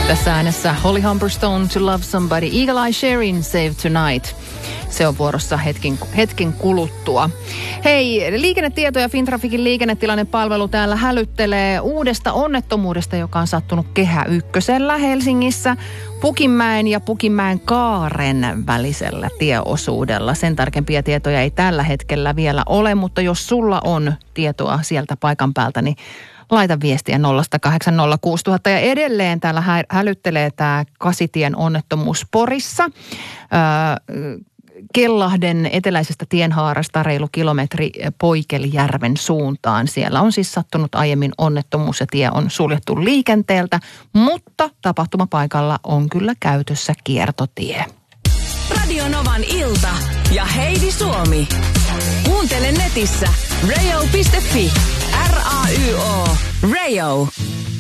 Tässä äänessä Holly Humberstone, To Love Somebody, Eagle Eye Sherin, Save Tonight. Se on vuorossa hetken kuluttua. Hei, liikennetietoja Fintrafikin liikennetilannepalvelu täällä hälyttelee uudesta onnettomuudesta, joka on sattunut Kehä Ykkösellä Helsingissä. Pukinmäen ja Pukinmäen kaaren välisellä tieosuudella. Sen tarkempia tietoja ei tällä hetkellä vielä ole, mutta jos sulla on tietoa sieltä paikan päältä, niin laita viestiä 0806000 ja edelleen täällä hälyttelee tämä Kasitien onnettomuus Porissa. Kellahden eteläisestä tienhaarasta reilu kilometri Poikelijärven suuntaan. Siellä on siis sattunut aiemmin onnettomuus ja tie on suljettu liikenteeltä, mutta tapahtumapaikalla on kyllä käytössä kiertotie. Radio Novan ilta ja Heidi Suomi. Kuuntele netissä radio.fi. RAYO. Radio.